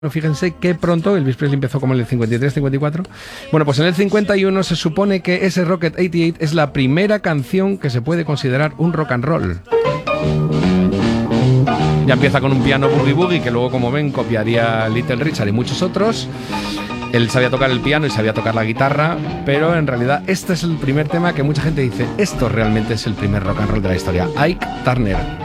Fíjense que pronto Elvis Presley empezó como en el 53-54. Bueno, pues en el 51 se supone que ese Rocket 88 es la primera canción que se puede considerar un rock and roll. Ya empieza con un piano boogie boogie que luego, como ven, copiaría Little Richard y muchos otros. Él sabía tocar el piano y sabía tocar la guitarra, pero en realidad este es el primer tema que mucha gente dice, esto realmente es el primer rock and roll de la historia. Ike Turner.